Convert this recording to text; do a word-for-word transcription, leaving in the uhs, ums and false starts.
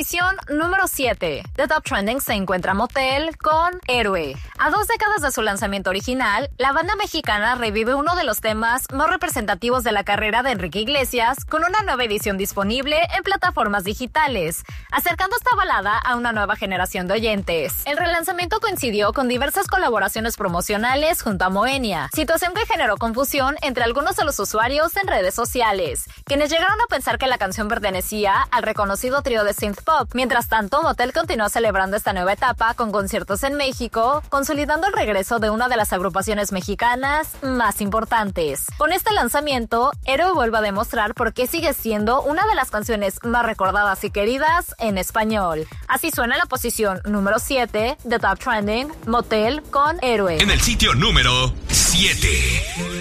posición número siete. The Top Trending se encuentra Motel con Héroe. A dos décadas de su lanzamiento original, la banda mexicana revive uno de los temas más representativos de la carrera de Enrique Iglesias con una nueva edición disponible en plataformas digitales, acercando esta balada a una nueva generación de oyentes. El relanzamiento coincidió con diversas colaboraciones promocionales junto a Moenia, situación que generó confusión entre algunos de los usuarios en redes sociales, quienes llegaron a pensar que la canción pertenecía al reconocido trío de synth pop. Mientras tanto, Motel continuó celebrando esta nueva etapa con conciertos en México, consolidando el regreso de una de las agrupaciones mexicanas más importantes. Con este lanzamiento, Héroe vuelve a demostrar por qué sigue siendo una de las canciones más recordadas y queridas en español. Así suena la posición número siete de Top Trending, Motel con Héroe. En el sitio número siete.